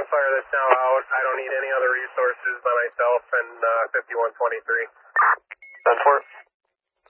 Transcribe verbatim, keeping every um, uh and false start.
fire that's now out. I don't need any other resources by myself and uh, fifty-one twenty-three. ten four.